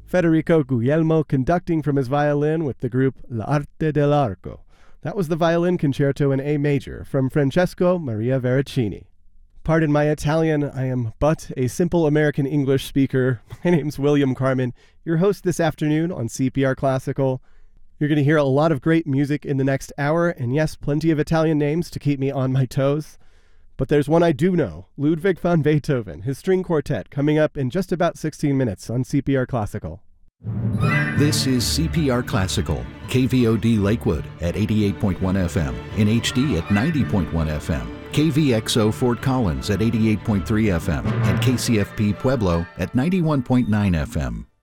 Federico Guglielmo conducting from his violin with the group L'Arte dell'Arco. That was the violin concerto in A major from Francesco Maria Veracini. Pardon my Italian, I am but a simple American English speaker. My name's William Carmen, your host this afternoon on CPR Classical. You're going to hear a lot of great music in the next hour, and yes, plenty of Italian names to keep me on my toes. But there's one I do know, Ludwig van Beethoven, his string quartet, coming up in just about 16 minutes on CPR Classical. This is CPR Classical, KVOD Lakewood at 88.1 FM, in HD at 90.1 FM, KVXO Fort Collins at 88.3 FM, and KCFP Pueblo at 91.9 FM.